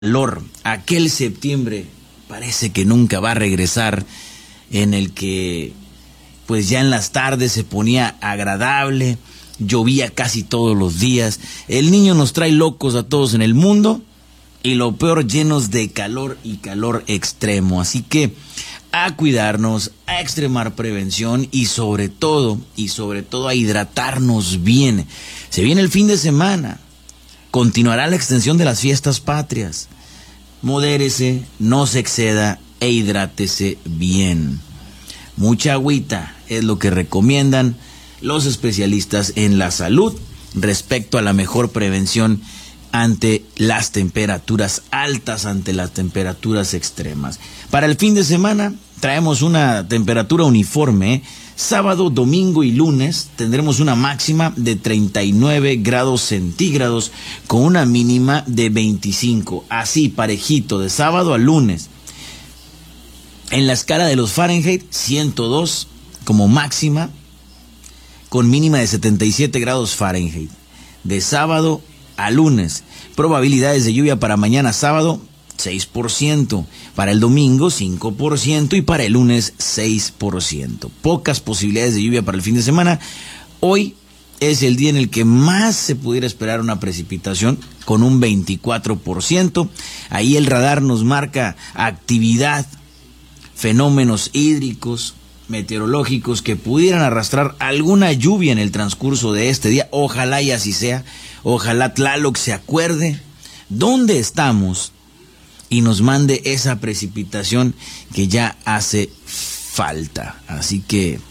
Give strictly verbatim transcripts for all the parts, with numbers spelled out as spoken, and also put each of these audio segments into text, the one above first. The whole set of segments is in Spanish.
calor, aquel septiembre parece que nunca va a regresar, en el que pues ya en las tardes se ponía agradable, llovía casi todos los días. El niño nos trae locos a todos en el mundo y lo peor, llenos de calor y calor extremo. Así que a cuidarnos, a extremar prevención y sobre todo, y sobre todo a hidratarnos bien. Se viene el fin de semana, continuará la extensión de las fiestas patrias. Modérese, no se exceda e hidrátese bien. Mucha agüita es lo que recomiendan los especialistas en la salud respecto a la mejor prevención ante las temperaturas altas, ante las temperaturas extremas. Para el fin de semana traemos una temperatura uniforme, ¿eh? Sábado, domingo y lunes tendremos una máxima de treinta y nueve grados centígrados con una mínima de veinticinco, así parejito de sábado a lunes. En la escala de los Fahrenheit, ciento dos como máxima, con mínima de setenta y siete grados Fahrenheit. De sábado a lunes, probabilidades de lluvia para mañana sábado, seis por ciento, para el domingo cinco por ciento y para el lunes seis por ciento. Pocas posibilidades de lluvia para el fin de semana. Hoy es el día en el que más se pudiera esperar una precipitación, con un veinticuatro por ciento. Ahí el radar nos marca actividad, fenómenos hídricos, meteorológicos que pudieran arrastrar alguna lluvia en el transcurso de este día. Ojalá y así sea. Ojalá Tlaloc se acuerde dónde estamos y nos mande esa precipitación que ya hace falta. Así que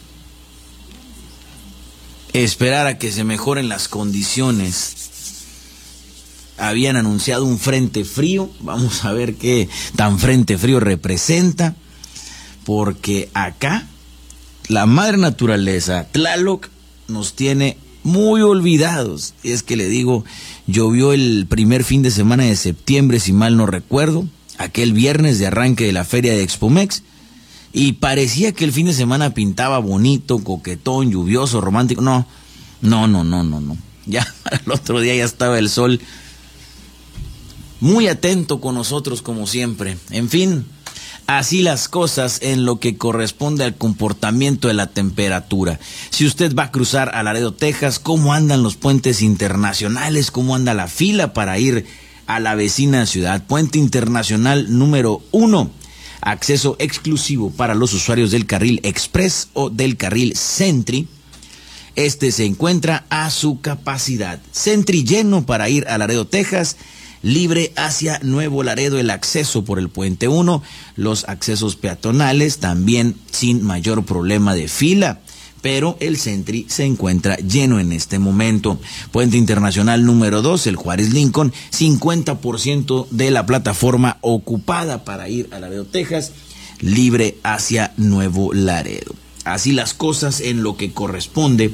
esperar a que se mejoren las condiciones. Habían anunciado un frente frío, vamos a ver qué tan frente frío representa, porque acá la madre naturaleza, Tlaloc, nos tiene muy olvidados. Y es que le digo, llovió el primer fin de semana de septiembre, si mal no recuerdo, aquel viernes de arranque de la feria de Expomex, y parecía que el fin de semana pintaba bonito, coquetón, lluvioso, romántico. No, no, no, no, no, no. Ya el otro día ya estaba el sol muy atento con nosotros como siempre. En fin, así las cosas en lo que corresponde al comportamiento de la temperatura. Si usted va a cruzar a Laredo, Texas, ¿cómo andan los puentes internacionales? ¿Cómo anda la fila para ir a la vecina ciudad? Puente internacional número uno, acceso exclusivo para los usuarios del carril Express o del carril Sentry. Este se encuentra a su capacidad. Sentry lleno para ir a Laredo, Texas. Libre hacia Nuevo Laredo el acceso por el puente uno, los accesos peatonales también sin mayor problema de fila, pero el Sentry se encuentra lleno en este momento. Puente internacional número dos, el Juárez Lincoln, cincuenta por ciento de la plataforma ocupada para ir a Laredo, Texas, libre hacia Nuevo Laredo. Así las cosas en lo que corresponde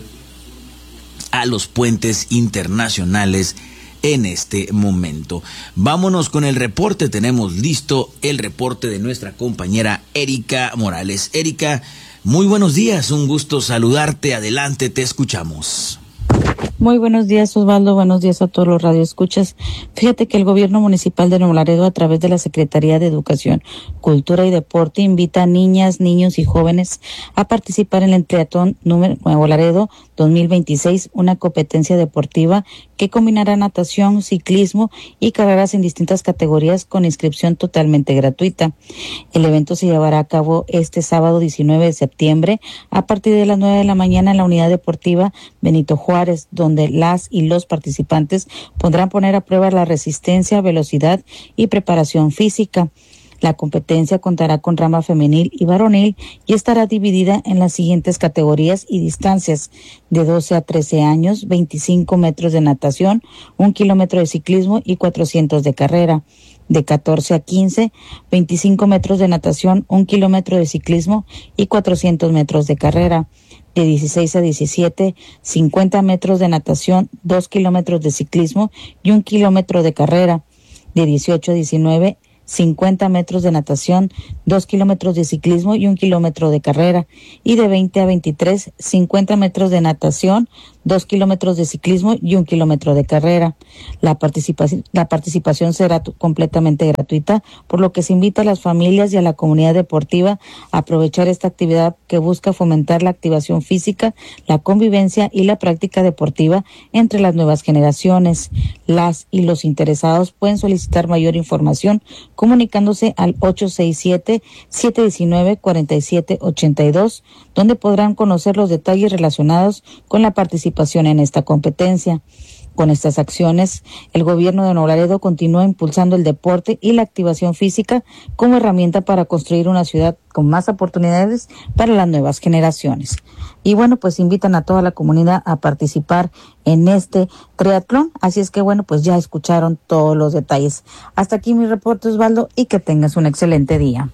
a los puentes internacionales en este momento. Vámonos con el reporte. Tenemos listo el reporte de nuestra compañera Erika Morales. Erika, muy buenos días, un gusto saludarte. Adelante, te escuchamos. Muy buenos días, Osvaldo. Buenos días a todos los radioescuchas. Fíjate que el gobierno municipal de Nuevo Laredo, a través de la Secretaría de Educación, Cultura y Deporte, invita a niñas, niños y jóvenes a participar en el Triatlón número Nuevo Laredo dos mil veintiséis, una competencia deportiva que combinará natación, ciclismo y carreras en distintas categorías con inscripción totalmente gratuita. El evento se llevará a cabo este sábado diecinueve de septiembre a partir de las nueve de la mañana en la unidad deportiva Benito Juárez, donde las y los participantes podrán poner a prueba la resistencia, velocidad y preparación física. La competencia contará con rama femenil y varonil y estará dividida en las siguientes categorías y distancias: de doce a trece años, veinticinco metros de natación, un kilómetro de ciclismo y cuatrocientos de carrera; de catorce a quince, veinticinco metros de natación, un kilómetro de ciclismo y cuatrocientos metros de carrera; de dieciséis a diecisiete, cincuenta metros de natación, dos kilómetros de ciclismo y un kilómetro de carrera; de dieciocho a diecinueve, cincuenta metros de natación, dos kilómetros de ciclismo y un kilómetro de carrera; y de veinte a veintitrés, cincuenta metros de natación, dos kilómetros de ciclismo y un kilómetro de carrera. La participación, la participación será t- completamente gratuita, por lo que se invita a las familias y a la comunidad deportiva a aprovechar esta actividad que busca fomentar la activación física, la convivencia y la práctica deportiva entre las nuevas generaciones. Las y los interesados pueden solicitar mayor información comunicándose al ocho seis siete, siete uno nueve, cuatro siete ocho dos, donde podrán conocer los detalles relacionados con la participación en esta competencia. Con estas acciones, el gobierno de Nuevo Laredo continúa impulsando el deporte y la activación física como herramienta para construir una ciudad con más oportunidades para las nuevas generaciones. Y bueno, pues invitan a toda la comunidad a participar en este triatlón. Así es que bueno, pues ya escucharon todos los detalles. Hasta aquí mi reporte, Osvaldo, y que tengas un excelente día.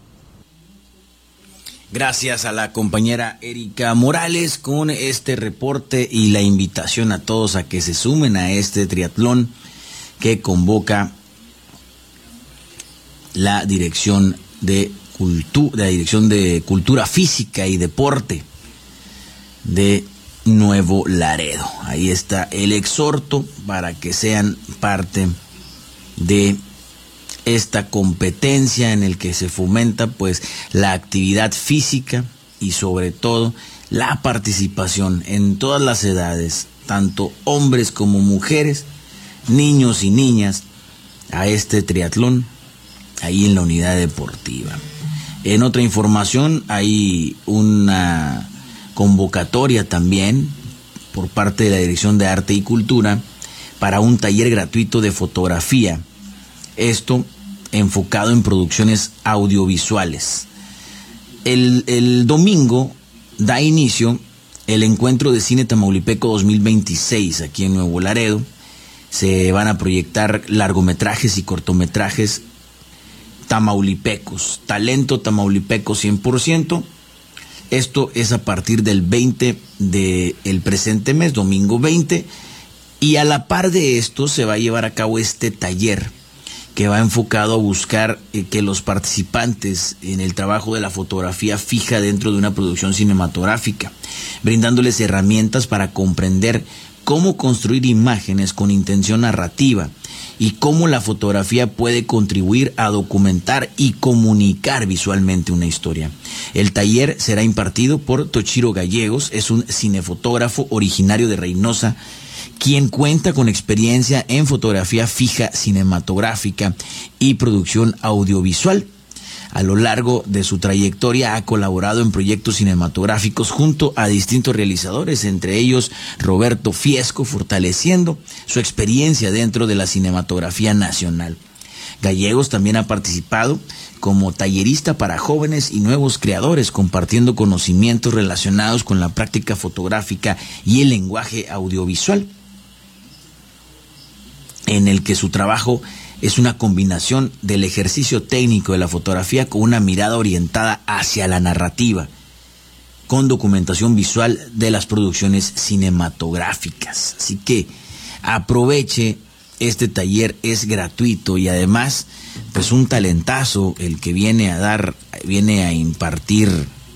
Gracias a la compañera Erika Morales con este reporte y la invitación a todos a que se sumen a este triatlón que convoca la Dirección de Cultura, la Dirección de Cultura Física y Deporte de Nuevo Laredo. Ahí está el exhorto para que sean parte de esta competencia en el que se fomenta pues la actividad física y sobre todo la participación en todas las edades, tanto hombres como mujeres, niños y niñas, a este triatlón ahí en la unidad deportiva. En otra información hay una convocatoria también por parte de la Dirección de Arte y Cultura para un taller gratuito de fotografía. Esto enfocado en producciones audiovisuales. El, el domingo da inicio el encuentro de cine tamaulipeco dos mil veintiséis aquí en Nuevo Laredo. Se van a proyectar largometrajes y cortometrajes tamaulipecos, talento tamaulipeco cien por ciento. Esto es a partir del veinte del presente mes, domingo veinte, y a la par de esto se va a llevar a cabo este taller que va enfocado a buscar eh, que los participantes en el trabajo de la fotografía fija dentro de una producción cinematográfica, brindándoles herramientas para comprender cómo construir imágenes con intención narrativa y cómo la fotografía puede contribuir a documentar y comunicar visualmente una historia. El taller será impartido por Toshiro Gallegos, es un cinefotógrafo originario de Reynosa, quien cuenta con experiencia en fotografía fija cinematográfica y producción audiovisual. A lo largo de su trayectoria ha colaborado en proyectos cinematográficos junto a distintos realizadores, entre ellos Roberto Fiesco, fortaleciendo su experiencia dentro de la cinematografía nacional. Gallegos también ha participado como tallerista para jóvenes y nuevos creadores, compartiendo conocimientos relacionados con la práctica fotográfica y el lenguaje audiovisual, en el que su trabajo es una combinación del ejercicio técnico de la fotografía con una mirada orientada hacia la narrativa, con documentación visual de las producciones cinematográficas. Así que aproveche, este taller es gratuito y además pues un talentazo el que viene a dar, viene a impartir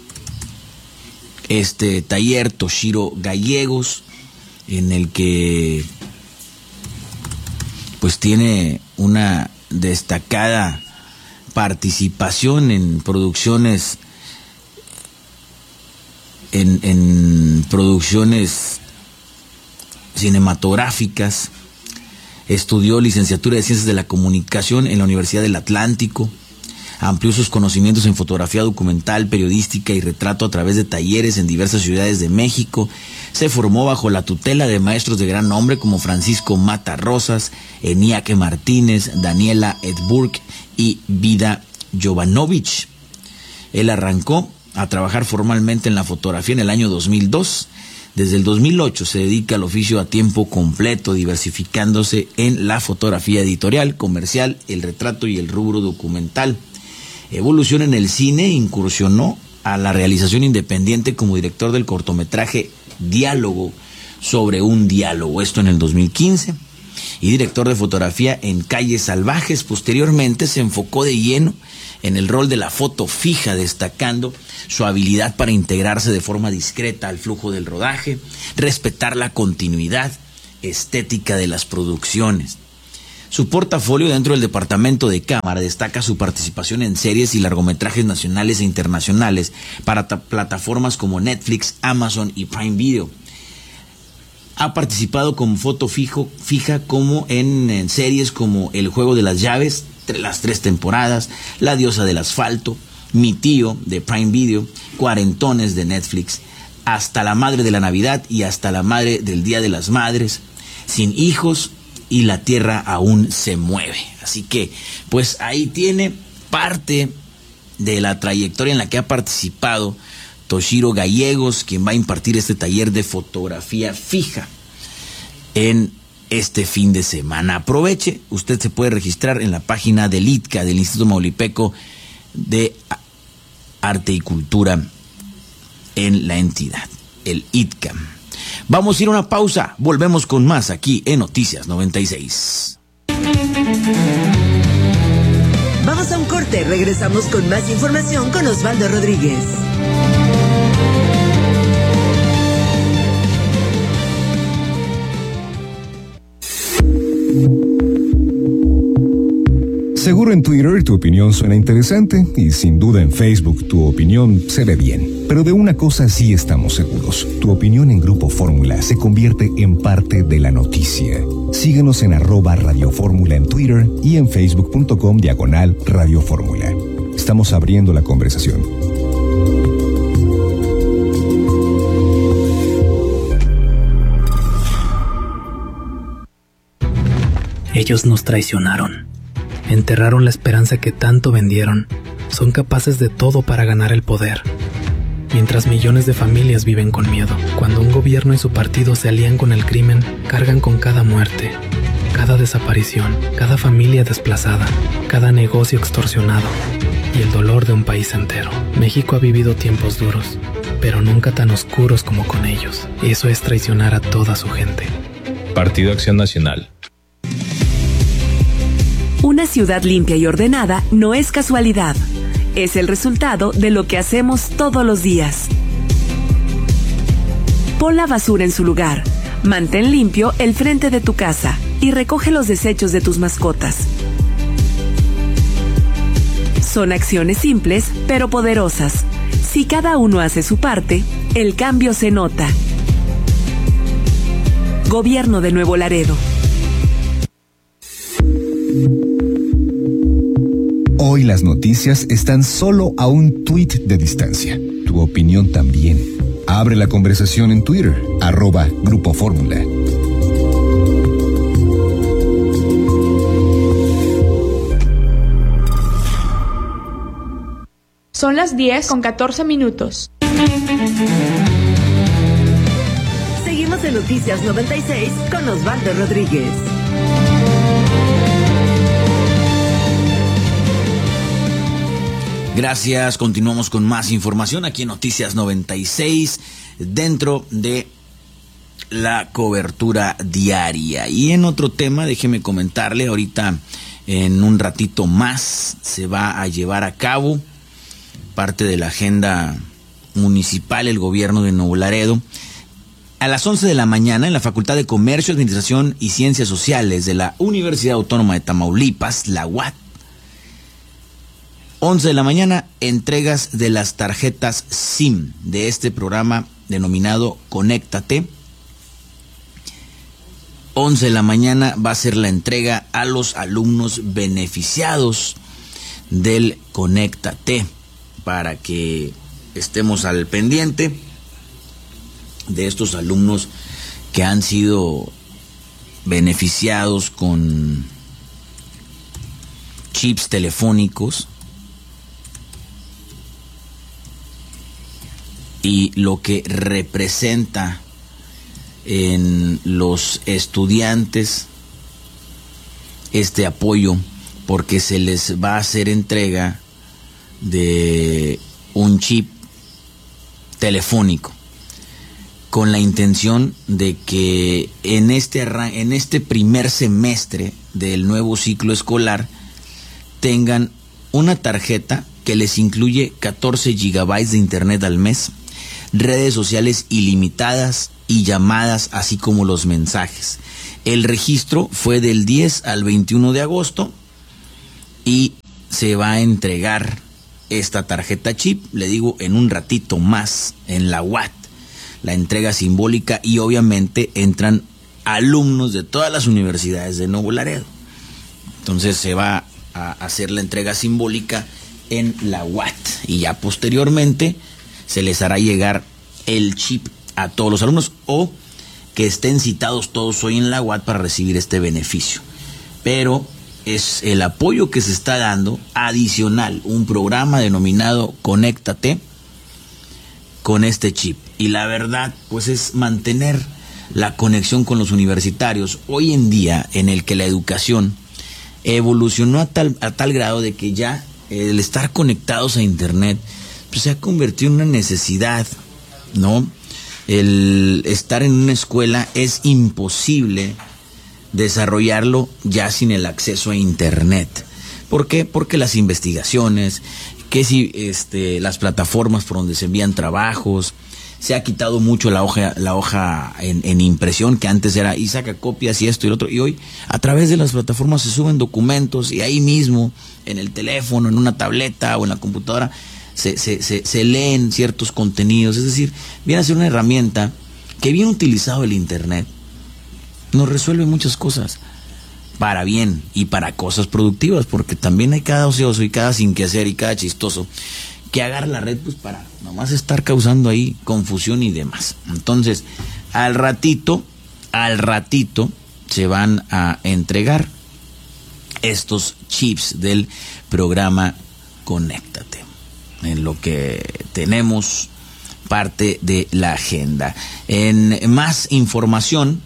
este taller, Toshiro Gallegos, en el que pues tiene una destacada participación en producciones en, en producciones cinematográficas. Estudió licenciatura de Ciencias de la Comunicación en la Universidad del Atlántico. Amplió sus conocimientos en fotografía documental, periodística y retrato a través de talleres en diversas ciudades de México. Se formó bajo la tutela de maestros de gran nombre como Francisco Mata Rosas, Eniaque Martínez, Daniela Edburg y Vida Jovanovic. Él arrancó a trabajar formalmente en la fotografía en el año dos mil dos. Desde el dos mil ocho se dedica al oficio a tiempo completo, diversificándose en la fotografía editorial, comercial, el retrato y el rubro documental. Evolución en el cine, incursionó a la realización independiente como director del cortometraje Diálogo sobre un diálogo, esto en el dos mil quince. y director de fotografía en Calles Salvajes. Posteriormente se enfocó de lleno en el rol de la foto fija, destacando su habilidad para integrarse de forma discreta al flujo del rodaje, respetar la continuidad estética de las producciones. Su portafolio dentro del departamento de cámara destaca su participación en series y largometrajes nacionales e internacionales para plataformas como Netflix, Amazon y Prime Video. Ha participado con foto fijo, fija como en, en series como El Juego de las Llaves, las tres temporadas, La Diosa del Asfalto, Mi Tío de Prime Video, Cuarentones de Netflix, Hasta la Madre de la Navidad y Hasta la Madre del Día de las Madres, Sin Hijos y La Tierra Aún se Mueve. Así que, pues ahí tiene parte de la trayectoria en la que ha participado Toshiro Gallegos, quien va a impartir este taller de fotografía fija en este fin de semana. Aproveche, usted se puede registrar en la página del I T C A, del Instituto Maulipeco de Arte y Cultura en la entidad, el I T C A. Vamos a ir a una pausa, volvemos con más aquí en Noticias noventa y seis. Vamos a un corte, regresamos con más información con Osvaldo Rodríguez. Seguro en Twitter tu opinión suena interesante y sin duda en Facebook tu opinión se ve bien. Pero de una cosa sí estamos seguros. Tu opinión en Grupo Fórmula se convierte en parte de la noticia. Síguenos en arroba Radio Fórmula en Twitter y en facebook.com diagonal Radio Fórmula. Estamos abriendo la conversación. Ellos nos traicionaron. Enterraron la esperanza que tanto vendieron. Son capaces de todo para ganar el poder. Mientras millones de familias viven con miedo. Cuando un gobierno y su partido se alían con el crimen, cargan con cada muerte, cada desaparición, cada familia desplazada, cada negocio extorsionado y el dolor de un país entero. México ha vivido tiempos duros, pero nunca tan oscuros como con ellos. Eso es traicionar a toda su gente. Partido Acción Nacional. Una ciudad limpia y ordenada no es casualidad. Es el resultado de lo que hacemos todos los días. Pon la basura en su lugar. Mantén limpio el frente de tu casa y recoge los desechos de tus mascotas. Son acciones simples, pero poderosas. Si cada uno hace su parte, el cambio se nota. Gobierno de Nuevo Laredo. Hoy las noticias están solo a un tuit de distancia. Tu opinión también. Abre la conversación en Twitter, arroba Grupo Fórmula. Son las diez con catorce minutos. Seguimos en Noticias noventa y seis con Osvaldo Rodríguez. Gracias, continuamos con más información aquí en Noticias noventa y seis dentro de la cobertura diaria. Y en otro tema, déjeme comentarle, ahorita en un ratito más se va a llevar a cabo parte de la agenda municipal, el gobierno de Nuevo Laredo. A las once de la mañana en la Facultad de Comercio, Administración y Ciencias Sociales de la Universidad Autónoma de Tamaulipas, la U A T, once de la mañana, entregas de las tarjetas SIM de este programa denominado Conéctate. once de la mañana va a ser la entrega a los alumnos beneficiados del Conéctate, para que estemos al pendiente de estos alumnos que han sido beneficiados con chips telefónicos y lo que representa en los estudiantes este apoyo, porque se les va a hacer entrega de un chip telefónico. con la intención de que en este, en este primer semestre del nuevo ciclo escolar tengan una tarjeta que les incluye catorce gigabytes de internet al mes, redes sociales ilimitadas y llamadas, así como los mensajes. El registro fue del diez al veintiuno de agosto y se va a entregar esta tarjeta chip, le digo, en un ratito más en la U A T. La entrega simbólica, y obviamente entran alumnos de todas las universidades de Nuevo Laredo. Entonces se va a hacer la entrega simbólica en la U A T y ya posteriormente se les hará llegar el chip a todos los alumnos o que estén citados todos hoy en la U A T para recibir este beneficio. Pero es el apoyo que se está dando adicional, un programa denominado Conéctate con este chip. Y la verdad, pues es mantener la conexión con los universitarios hoy en día, en el que la educación evolucionó a tal, a tal grado de que ya el estar conectados a internet pues se ha convertido en una necesidad, ¿no? El estar en una escuela es imposible desarrollarlo ya sin el acceso a internet. ¿Por qué? Porque las investigaciones, que si este, las plataformas por donde se envían trabajos, se ha quitado mucho la hoja, la hoja en, en impresión, que antes era y saca copias y esto y lo otro, y hoy a través de las plataformas se suben documentos y ahí mismo, en el teléfono, en una tableta o en la computadora, se, se, se, se leen ciertos contenidos. Es decir, viene a ser una herramienta que, bien utilizado el internet, nos resuelve muchas cosas para bien y para cosas productivas, porque también hay cada ocioso y cada sin que hacer y cada chistoso que agarra la red pues para nomás estar causando ahí confusión y demás. Entonces, al ratito, al ratito se van a entregar estos chips del programa Conéctate, en lo que tenemos parte de la agenda. En más información,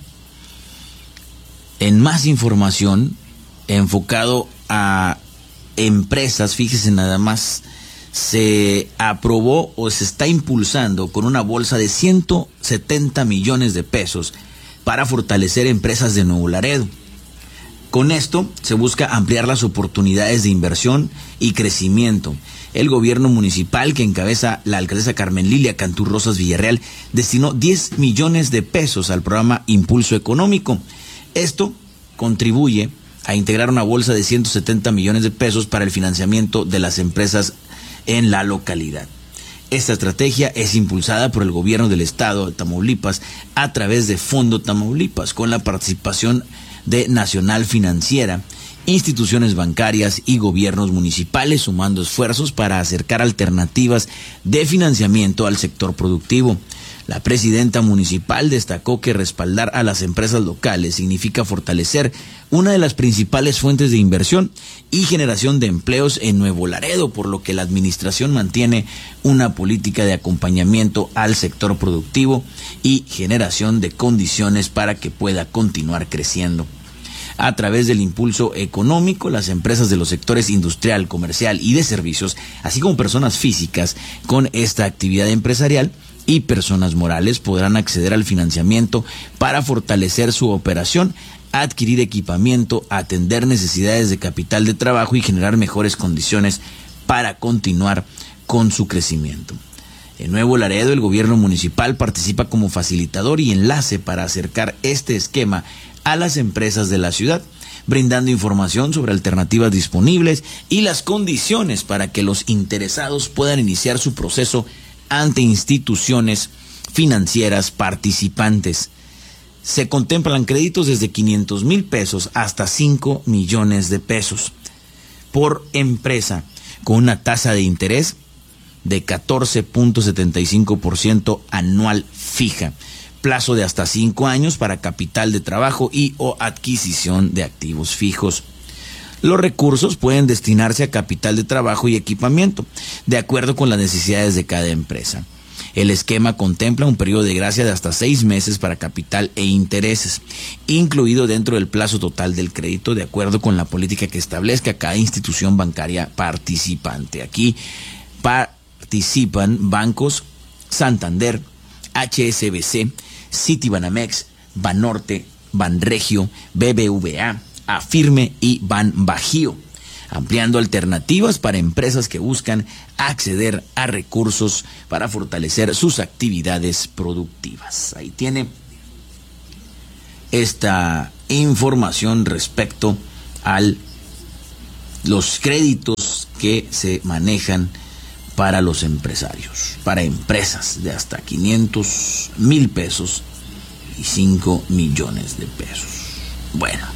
en más información enfocado a empresas, fíjese nada más, se aprobó o se está impulsando con una bolsa de ciento setenta millones de pesos para fortalecer empresas de Nuevo Laredo. Con esto se busca ampliar las oportunidades de inversión y crecimiento. El gobierno municipal, que encabeza la alcaldesa Carmen Lilia Cantú Rosas Villarreal, destinó diez millones de pesos al programa Impulso Económico. Esto contribuye a integrar una bolsa de ciento setenta millones de pesos para el financiamiento de las empresas en la localidad. Esta estrategia es impulsada por el gobierno del estado de Tamaulipas a través de Fondo Tamaulipas, con la participación de Nacional Financiera, instituciones bancarias y gobiernos municipales, sumando esfuerzos para acercar alternativas de financiamiento al sector productivo. La presidenta municipal destacó que respaldar a las empresas locales significa fortalecer una de las principales fuentes de inversión y generación de empleos en Nuevo Laredo, por lo que la administración mantiene una política de acompañamiento al sector productivo y generación de condiciones para que pueda continuar creciendo. A través del impulso económico, las empresas de los sectores industrial, comercial y de servicios, así como personas físicas con esta actividad empresarial y personas morales, podrán acceder al financiamiento para fortalecer su operación, adquirir equipamiento, atender necesidades de capital de trabajo y generar mejores condiciones para continuar con su crecimiento. En Nuevo Laredo, el gobierno municipal participa como facilitador y enlace para acercar este esquema a las empresas de la ciudad, brindando información sobre alternativas disponibles y las condiciones para que los interesados puedan iniciar su proceso ante instituciones financieras participantes. Se contemplan créditos desde quinientos mil pesos hasta cinco millones de pesos por empresa, con una tasa de interés de catorce punto setenta y cinco por ciento anual fija, plazo de hasta cinco años para capital de trabajo y o adquisición de activos fijos. Los recursos pueden destinarse a capital de trabajo y equipamiento, de acuerdo con las necesidades de cada empresa. El esquema contempla un periodo de gracia de hasta seis meses para capital e intereses, incluido dentro del plazo total del crédito, de acuerdo con la política que establezca cada institución bancaria participante. Aquí participan bancos Santander, H S B C, Citibanamex, Banorte, Banregio, B B V A, Afirme y Banbajío, ampliando alternativas para empresas que buscan acceder a recursos para fortalecer sus actividades productivas. Ahí tiene esta información respecto a los créditos que se manejan para los empresarios, para empresas de hasta quinientos mil pesos y cinco millones de pesos. Bueno,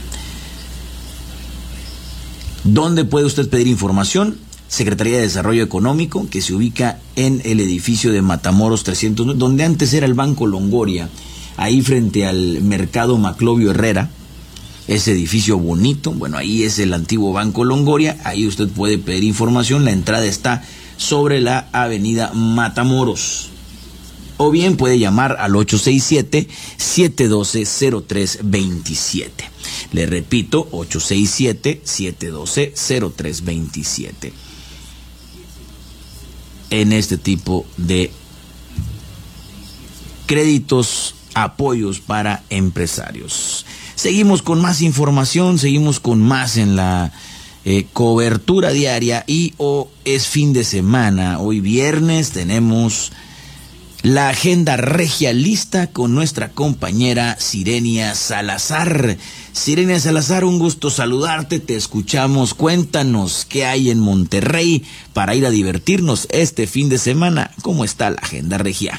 ¿dónde puede usted pedir información? Secretaría de Desarrollo Económico, que se ubica en el edificio de Matamoros trescientos nueve, donde antes era el Banco Longoria, ahí frente al Mercado Maclovio Herrera. Ese edificio bonito, bueno, ahí es el antiguo Banco Longoria. Ahí usted puede pedir información. La entrada está sobre la avenida Matamoros. O bien puede llamar al ocho seis siete, siete uno dos, cero tres dos siete. Le repito, ocho seis siete, siete uno dos, cero tres dos siete. En este tipo de créditos, apoyos para empresarios. Seguimos con más información, seguimos con más en la eh, cobertura diaria y oh, es fin de semana. Hoy viernes tenemos la agenda regia lista con nuestra compañera Sirenia Salazar. Sirenia Salazar, un gusto saludarte, te escuchamos. Cuéntanos qué hay en Monterrey para ir a divertirnos este fin de semana. ¿Cómo está la agenda regia?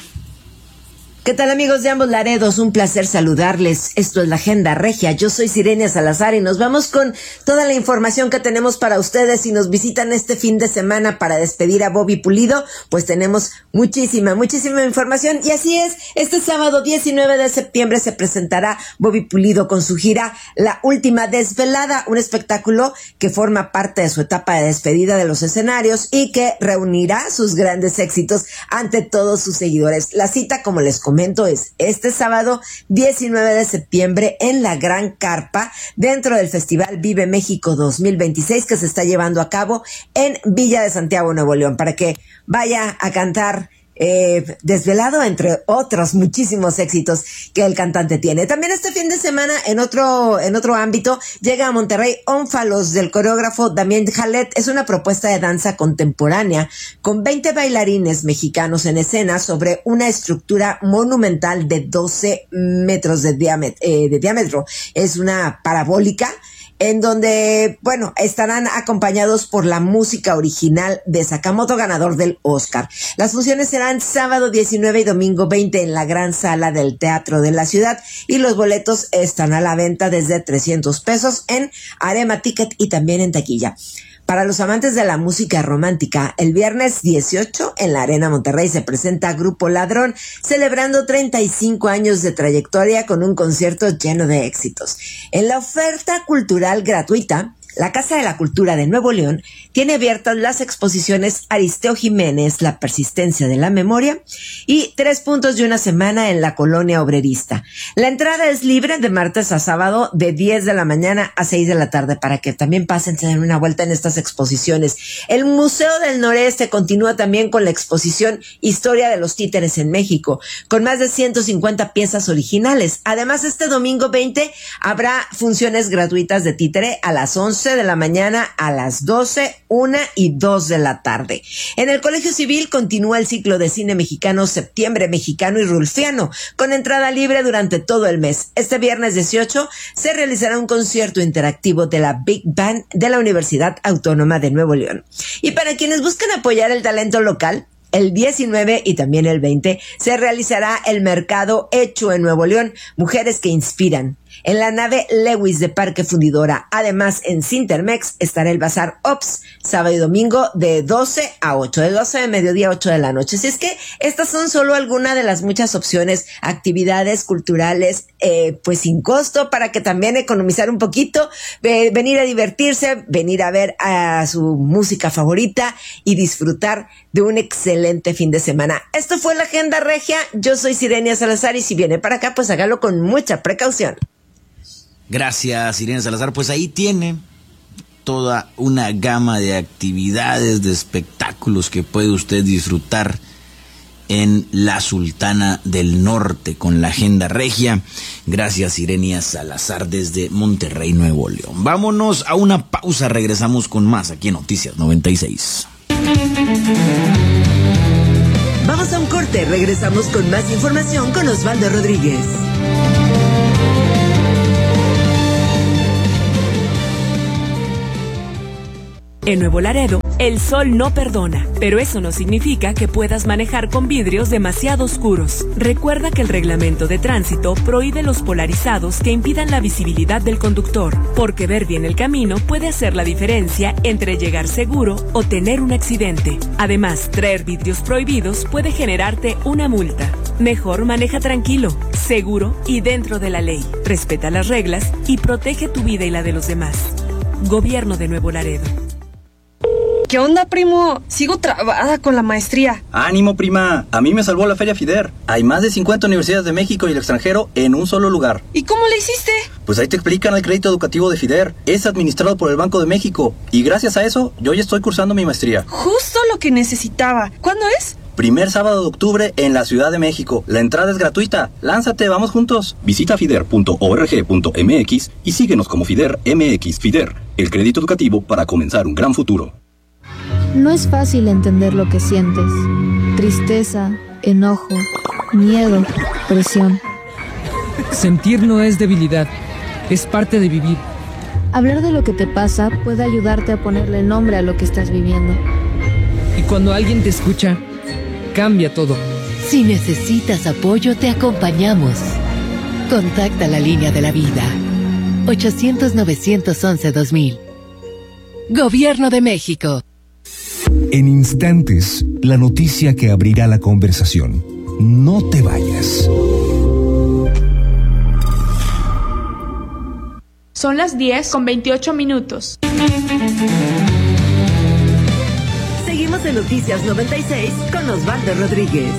¿Qué tal, amigos de ambos Laredos? Un placer saludarles. Esto es la Agenda Regia. Yo soy Sirenia Salazar y nos vamos con toda la información que tenemos para ustedes. Si nos visitan este fin de semana para despedir a Bobby Pulido, pues tenemos muchísima, muchísima información. Y así es, este sábado diecinueve de septiembre se presentará Bobby Pulido con su gira La Última Desvelada, un espectáculo que forma parte de su etapa de despedida de los escenarios y que reunirá sus grandes éxitos ante todos sus seguidores. La cita, como les comento, es este sábado diecinueve de septiembre en la Gran Carpa, dentro del Festival Vive México dos mil veintiséis, que se está llevando a cabo en Villa de Santiago, Nuevo León, para que vaya a cantar Eh, desvelado, entre otros muchísimos éxitos que el cantante tiene. También este fin de semana, en otro en otro ámbito, llega a Monterrey Ónfalos, del coreógrafo Damien Jalet. Es una propuesta de danza contemporánea con veinte bailarines mexicanos en escena sobre una estructura monumental de doce metros de diámetro, eh, de diámetro. Es una parabólica en donde, bueno, estarán acompañados por la música original de Sakamoto, ganador del Oscar. Las funciones serán sábado diecinueve y domingo veinte en la gran sala del Teatro de la Ciudad, y los boletos están a la venta desde trescientos pesos en Arema Ticket y también en taquilla. Para los amantes de la música romántica, el viernes dieciocho en la Arena Monterrey se presenta Grupo Ladrón, celebrando treinta y cinco años de trayectoria con un concierto lleno de éxitos. En la oferta cultural gratuita, la Casa de la Cultura de Nuevo León tiene abiertas las exposiciones Aristeo Jiménez, La Persistencia de la Memoria, y Tres Puntos de una Semana en la Colonia Obrerista. La entrada es libre de martes a sábado de diez de la mañana a seis de la tarde, para que también pasen, se den una vuelta en estas exposiciones. El Museo del Noreste continúa también con la exposición Historia de los Títeres en México, con más de ciento cincuenta piezas originales. Además, este domingo veinte habrá funciones gratuitas de títere a las once de la mañana, a las doce, una y dos de la tarde. En el Colegio Civil continúa el ciclo de cine mexicano Septiembre Mexicano y Rulfiano, con entrada libre durante todo el mes. Este viernes dieciocho se realizará un concierto interactivo de la Big Band de la Universidad Autónoma de Nuevo León. Y para quienes buscan apoyar el talento local, el diecinueve y también el veinte se realizará el Mercado Hecho en Nuevo León, Mujeres que Inspiran, en la nave Lewis de Parque Fundidora. Además, en Cintermex estará el Bazar Ops, sábado y domingo de doce a ocho, de doce de mediodía a ocho de la noche. Así es que estas son solo algunas de las muchas opciones, actividades culturales, eh, pues sin costo, para que también economizar un poquito, eh, venir a divertirse, venir a ver a su música favorita y disfrutar de un excelente fin de semana. Esto fue la Agenda Regia. Yo soy Sirenia Salazar, y si viene para acá, pues hágalo con mucha precaución. Gracias, Sirenia Salazar. Pues ahí tiene toda una gama de actividades, de espectáculos que puede usted disfrutar en la Sultana del Norte con la Agenda Regia. Gracias, Sirenia Salazar, desde Monterrey, Nuevo León. Vámonos a una pausa, regresamos con más aquí en Noticias noventa y seis. Vamos a un corte, regresamos con más información con Osvaldo Rodríguez. En Nuevo Laredo, el sol no perdona, pero eso no significa que puedas manejar con vidrios demasiado oscuros. Recuerda que el reglamento de tránsito prohíbe los polarizados que impidan la visibilidad del conductor, porque ver bien el camino puede hacer la diferencia entre llegar seguro o tener un accidente. Además, traer vidrios prohibidos puede generarte una multa. Mejor maneja tranquilo, seguro y dentro de la ley. Respeta las reglas y protege tu vida y la de los demás. Gobierno de Nuevo Laredo. ¿Qué onda, primo? Sigo trabada con la maestría. ¡Ánimo, prima! A mí me salvó la Feria FIDER. Hay más de cincuenta universidades de México y el extranjero en un solo lugar. ¿Y cómo le hiciste? Pues ahí te explican el crédito educativo de FIDER. Es administrado por el Banco de México. Y gracias a eso, yo ya estoy cursando mi maestría. Justo lo que necesitaba. ¿Cuándo es? Primer sábado de octubre en la Ciudad de México. La entrada es gratuita. Lánzate, vamos juntos. Visita fider punto org punto m x y síguenos como FIDER M X. FIDER, el crédito educativo para comenzar un gran futuro. No es fácil entender lo que sientes. Tristeza, enojo, miedo, presión. Sentir no es debilidad, es parte de vivir. Hablar de lo que te pasa puede ayudarte a ponerle nombre a lo que estás viviendo. Y cuando alguien te escucha, cambia todo. Si necesitas apoyo, te acompañamos. Contacta la línea de la vida. ochocientos, novecientos once, dos mil. Gobierno de México. En instantes, la noticia que abrirá la conversación. No te vayas. Son las diez con veintiocho minutos. Seguimos en Noticias noventa y seis con Osvaldo Rodríguez.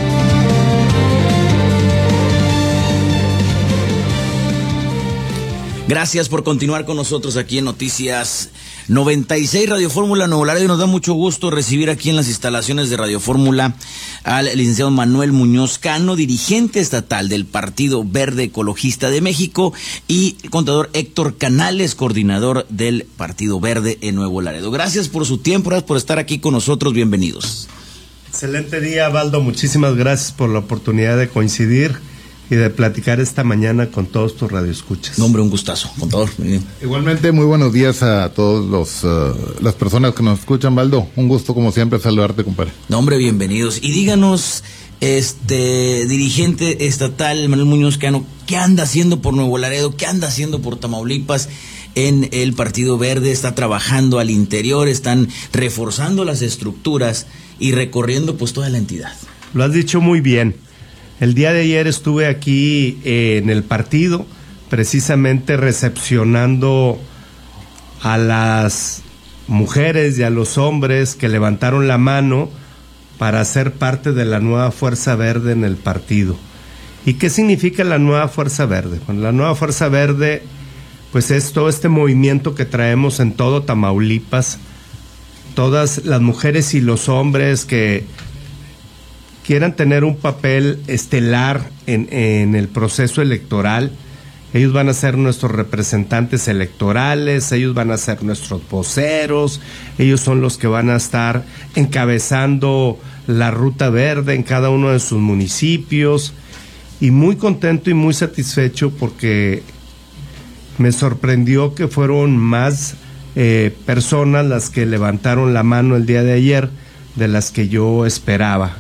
Gracias por continuar con nosotros aquí en Noticias noventa y seis, Radio Fórmula Nuevo Laredo. Nos da mucho gusto recibir aquí en las instalaciones de Radio Fórmula al licenciado Manuel Muñoz Cano, dirigente estatal del Partido Verde Ecologista de México, y el contador Héctor Canales, coordinador del Partido Verde en Nuevo Laredo. Gracias por su tiempo, gracias por estar aquí con nosotros. Bienvenidos. Excelente día, Valdo. Muchísimas gracias por la oportunidad de coincidir y de platicar esta mañana con todos tus radioescuchas. No, hombre, un gustazo, contador. Igualmente, muy buenos días a todos los uh, las personas que nos escuchan, Valdo. Un gusto, como siempre, saludarte, compadre. No, hombre, bienvenidos. Y díganos, este dirigente estatal Manuel Muñoz Cano, ¿qué anda haciendo por Nuevo Laredo? ¿Qué anda haciendo por Tamaulipas en el Partido Verde? ¿Está trabajando al interior? ¿Están reforzando las estructuras y recorriendo pues toda la entidad? Lo has dicho muy bien. El día de ayer estuve aquí eh, en el partido, precisamente recepcionando a las mujeres y a los hombres que levantaron la mano para ser parte de la nueva Fuerza Verde en el partido. ¿Y qué significa la nueva Fuerza Verde? Bueno, la nueva Fuerza Verde, pues es todo este movimiento que traemos en todo Tamaulipas, todas las mujeres y los hombres que quieran tener un papel estelar en, en el proceso electoral. Ellos van a ser nuestros representantes electorales, ellos van a ser nuestros voceros, ellos son los que van a estar encabezando la ruta verde en cada uno de sus municipios. Y muy contento y muy satisfecho porque me sorprendió que fueron más eh, personas las que levantaron la mano el día de ayer de las que yo esperaba.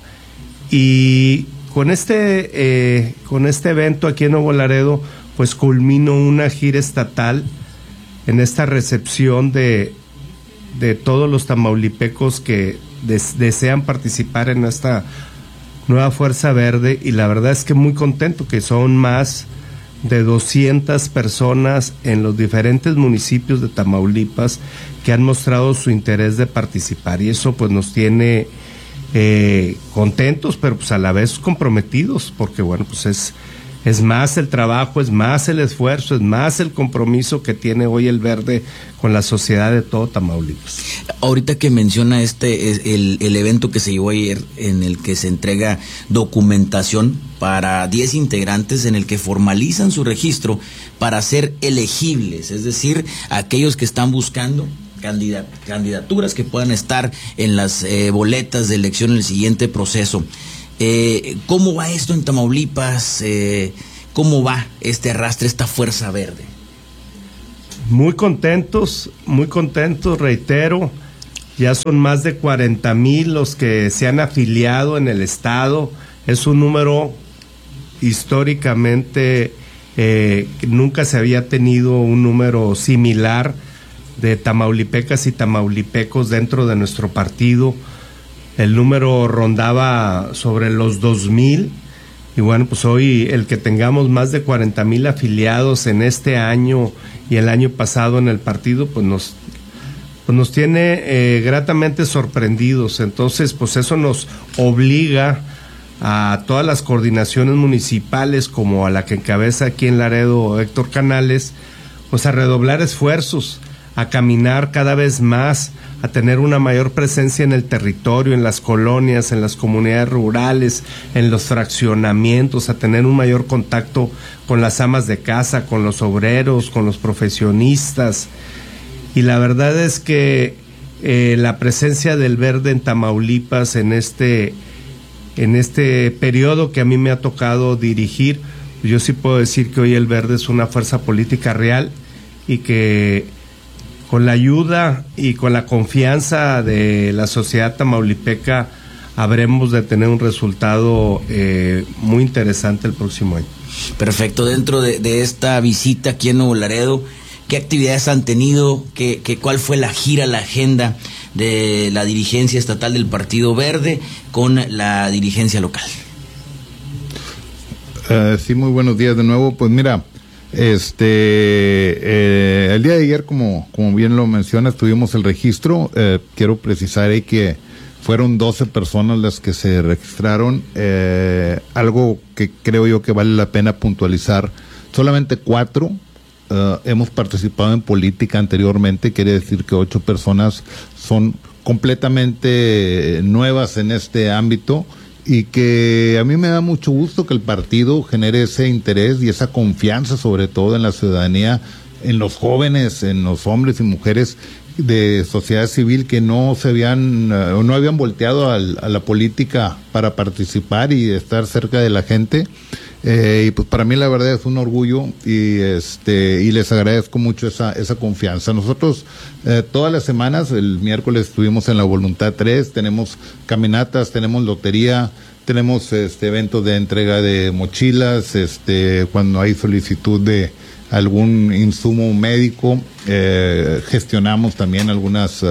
Y con este eh, con este evento aquí en Nuevo Laredo, pues culmino una gira estatal en esta recepción de, de todos los tamaulipecos que des, desean participar en esta nueva Fuerza Verde, y la verdad es que muy contento que son más de doscientas personas en los diferentes municipios de Tamaulipas que han mostrado su interés de participar, y eso pues nos tiene Eh, contentos, pero pues a la vez comprometidos, porque bueno, pues es Es más el trabajo, es más el esfuerzo, es más el compromiso que tiene hoy el Verde con la sociedad de todo Tamaulipas. Ahorita que menciona este el, el evento que se llevó ayer, en el que se entrega documentación para diez integrantes, en el que formalizan su registro para ser elegibles, es decir, aquellos que están buscando candidat, candidaturas que puedan estar en las eh, boletas de elección en el siguiente proceso. Eh, ¿Cómo va esto en Tamaulipas? Eh, ¿Cómo va este arrastre, esta fuerza verde? Muy contentos, muy contentos, reitero. Ya son más de cuarenta mil los que se han afiliado en el estado. Es un número históricamente, eh, nunca se había tenido un número similar de tamaulipecas y tamaulipecos dentro de nuestro partido. El número rondaba sobre los dos mil, y bueno, pues hoy el que tengamos más de cuarenta mil afiliados en este año y el año pasado en el partido, pues nos, pues nos tiene eh, gratamente sorprendidos. Entonces, pues eso nos obliga a todas las coordinaciones municipales, como a la que encabeza aquí en Laredo Héctor Canales, pues a redoblar esfuerzos, a caminar cada vez más, a tener una mayor presencia en el territorio, en las colonias, en las comunidades rurales, en los fraccionamientos, a tener un mayor contacto con las amas de casa, con los obreros, con los profesionistas. Y la verdad es que eh, la presencia del Verde en Tamaulipas en este, en este periodo que a mí me ha tocado dirigir, yo sí puedo decir que hoy el Verde es una fuerza política real, y que con la ayuda y con la confianza de la sociedad tamaulipeca habremos de tener un resultado eh, muy interesante el próximo año. Perfecto. Dentro de, de esta visita aquí en Nuevo Laredo, ¿qué actividades han tenido? ¿Qué, qué, ¿Cuál fue la gira, la agenda de la dirigencia estatal del Partido Verde con la dirigencia local? Uh, sí, muy buenos días de nuevo. Pues mira, Este, eh, el día de ayer, como, como bien lo mencionas, tuvimos el registro. Eh, quiero precisar ahí que fueron doce personas las que se registraron. Eh, algo que creo yo que vale la pena puntualizar: solamente cuatro uh, hemos participado en política anteriormente. Quiere decir que ocho personas son completamente nuevas en este ámbito, y que a mí me da mucho gusto que el partido genere ese interés y esa confianza, sobre todo en la ciudadanía, en los jóvenes, en los hombres y mujeres de sociedad civil que no se habían o uh, no habían volteado al, a la política para participar y estar cerca de la gente. Eh, y pues para mí la verdad es un orgullo, y este y les agradezco mucho esa esa confianza. Nosotros eh, todas las semanas, el miércoles estuvimos en la Voluntad tres, tenemos caminatas, tenemos lotería, tenemos este eventos de entrega de mochilas, este cuando hay solicitud de algún insumo médico, eh, gestionamos también algunas uh,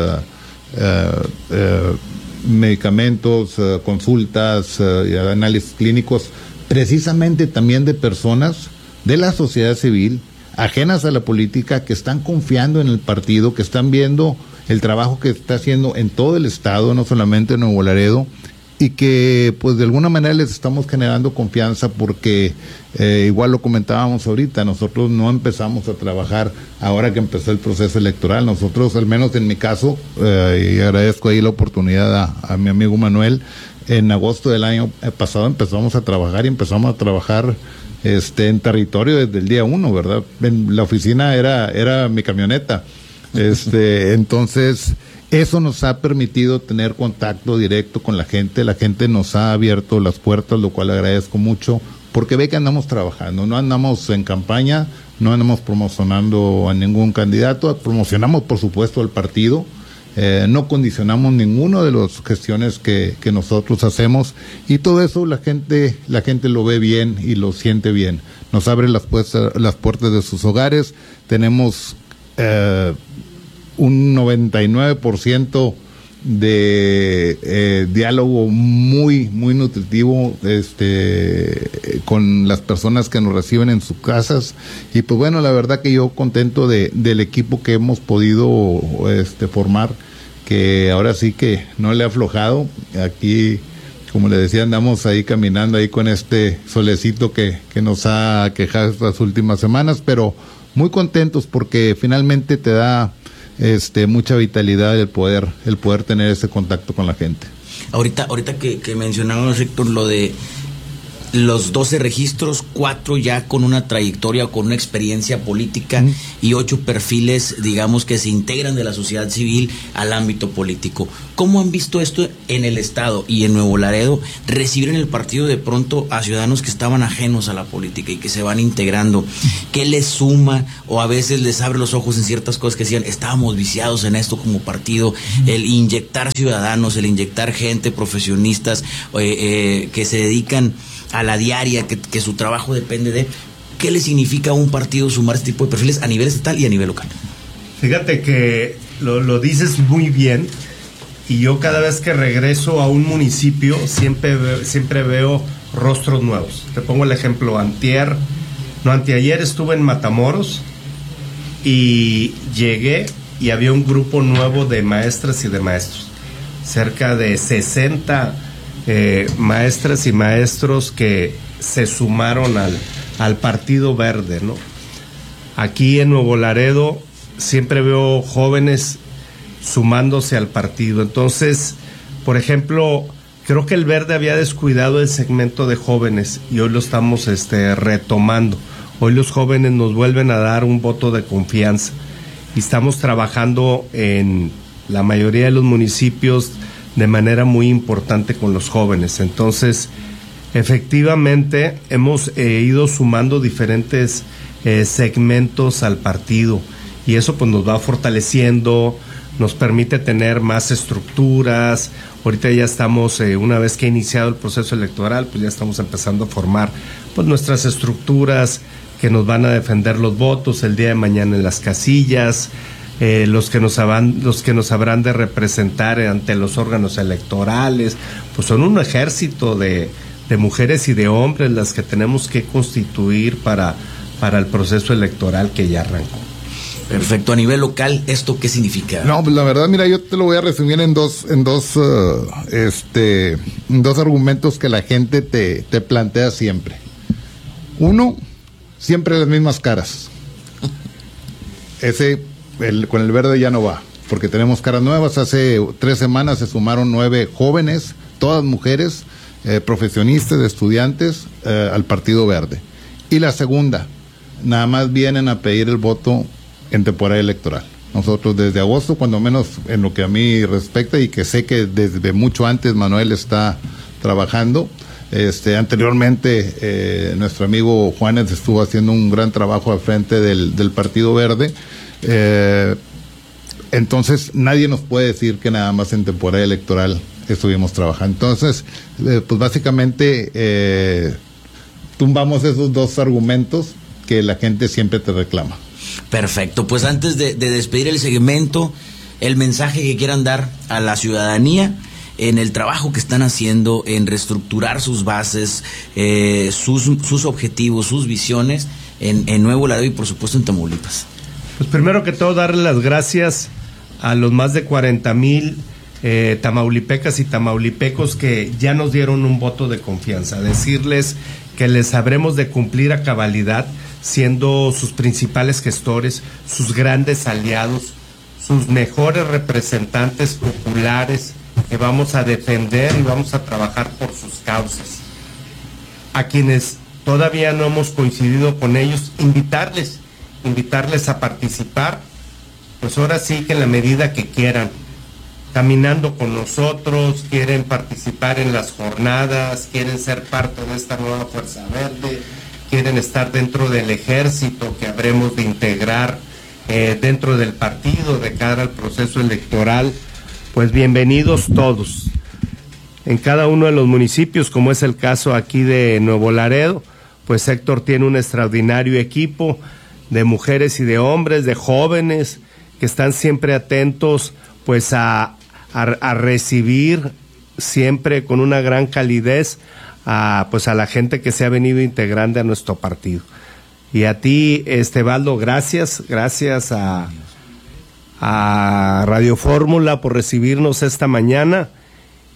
uh, uh, medicamentos, uh, consultas, uh, y análisis clínicos, precisamente también de personas de la sociedad civil, ajenas a la política, que están confiando en el partido, que están viendo el trabajo que está haciendo en todo el estado, no solamente en Nuevo Laredo, y que pues de alguna manera les estamos generando confianza, porque eh, igual lo comentábamos ahorita, nosotros no empezamos a trabajar ahora que empezó el proceso electoral. Nosotros, al menos en mi caso, eh, y agradezco ahí la oportunidad a, a mi amigo Manuel, en agosto del año pasado empezamos a trabajar, y empezamos a trabajar este en territorio desde el día uno, ¿verdad? En la oficina era era mi camioneta. Este, entonces, eso nos ha permitido tener contacto directo con la gente. La gente nos ha abierto las puertas, lo cual agradezco mucho, porque ve que andamos trabajando, no andamos en campaña, no andamos promocionando a ningún candidato, promocionamos por supuesto al partido. Eh, no condicionamos ninguna de las gestiones que, que nosotros hacemos, y todo eso la gente la gente lo ve bien y lo siente bien. Nos abre las, puertas, las puertas de sus hogares. Tenemos eh, un noventa y nueve por ciento de eh, diálogo muy muy nutritivo este con las personas que nos reciben en sus casas, y pues bueno, la verdad que yo contento de del equipo que hemos podido este formar, que ahora sí que no le ha aflojado. Aquí como le decía, andamos ahí caminando ahí con este solecito que, que nos ha quejado estas últimas semanas, pero muy contentos porque finalmente te da este mucha vitalidad el poder, el poder tener ese contacto con la gente. Ahorita, ahorita que, que mencionamos, Héctor, lo de los doce registros, cuatro ya con una trayectoria o con una experiencia política uh-huh. y ocho perfiles, digamos, que se integran de la sociedad civil al ámbito político. ¿Cómo han visto esto en el Estado y en Nuevo Laredo? Recibir en el partido de pronto a ciudadanos que estaban ajenos a la política y que se van integrando. ¿Qué les suma o a veces les abre los ojos en ciertas cosas que decían, estábamos viciados en esto como partido? Uh-huh. El inyectar ciudadanos, el inyectar gente, profesionistas eh, eh, que se dedican a la diaria, que, que su trabajo depende de... ¿Qué le significa a un partido sumar este tipo de perfiles a nivel estatal y a nivel local? Fíjate que lo, lo dices muy bien, y yo cada vez que regreso a un municipio siempre, ve, siempre veo rostros nuevos. Te pongo el ejemplo, antier, no, anteayer estuve en Matamoros y llegué y había un grupo nuevo de maestras y de maestros, cerca de sesenta Eh, maestras y maestros que se sumaron al, al Partido Verde, ¿no? Aquí en Nuevo Laredo siempre veo jóvenes sumándose al partido. Entonces, por ejemplo, creo que el Verde había descuidado el segmento de jóvenes y hoy lo estamos este, retomando. Hoy los jóvenes nos vuelven a dar un voto de confianza y estamos trabajando en la mayoría de los municipios de manera muy importante con los jóvenes. Entonces, efectivamente, hemos eh, ido sumando diferentes eh, segmentos al partido y eso pues nos va fortaleciendo, nos permite tener más estructuras. Ahorita ya estamos, eh, una vez que ha iniciado el proceso electoral, pues ya estamos empezando a formar pues nuestras estructuras que nos van a defender los votos el día de mañana en las casillas. Eh, los que nos habrán, los que nos habrán de representar ante los órganos electorales, pues son un ejército de, de mujeres y de hombres las que tenemos que constituir para, para el proceso electoral que ya arrancó. Perfecto. A nivel local, ¿esto qué significa? No, pues la verdad, mira, yo te lo voy a resumir en dos, en dos, uh, este, en dos argumentos que la gente te, te plantea siempre. Uno, siempre las mismas caras. Ese El, con el Verde ya no va, porque tenemos caras nuevas. Hace tres semanas se sumaron nueve jóvenes, todas mujeres, eh, profesionistas, estudiantes, eh, al Partido Verde. Y la segunda, nada más vienen a pedir el voto en temporada electoral. Nosotros desde agosto, cuando menos en lo que a mí respecta, y que sé que desde mucho antes Manuel está trabajando, este, anteriormente eh, nuestro amigo Juanes estuvo haciendo un gran trabajo al frente del, del Partido Verde. Eh, entonces nadie nos puede decir que nada más en temporada electoral estuvimos trabajando. Entonces, eh, pues básicamente eh, tumbamos esos dos argumentos que la gente siempre te reclama. Perfecto, pues antes de, de despedir el segmento, el mensaje que quieran dar a la ciudadanía en el trabajo que están haciendo, en reestructurar sus bases, eh, sus, sus objetivos, sus visiones en, en Nuevo Laredo y por supuesto en Tamaulipas. Pues primero que todo darle las gracias a los más de cuarenta mil eh, tamaulipecas y tamaulipecos que ya nos dieron un voto de confianza, decirles que les habremos de cumplir a cabalidad siendo sus principales gestores, sus grandes aliados, sus mejores representantes populares que vamos a defender y vamos a trabajar por sus causas. A quienes todavía no hemos coincidido con ellos, invitarles invitarles a participar, pues ahora sí que en la medida que quieran, caminando con nosotros, quieren participar en las jornadas, quieren ser parte de esta nueva Fuerza Verde, quieren estar dentro del ejército que habremos de integrar eh, dentro del partido de cara al proceso electoral, pues bienvenidos todos. En cada uno de los municipios, como es el caso aquí de Nuevo Laredo, pues Héctor tiene un extraordinario equipo de mujeres y de hombres, de jóvenes, que están siempre atentos pues a, a, a recibir siempre con una gran calidez a, pues a la gente que se ha venido integrando a nuestro partido. Y a ti, Estebaldo, gracias, gracias a, a Radio Fórmula por recibirnos esta mañana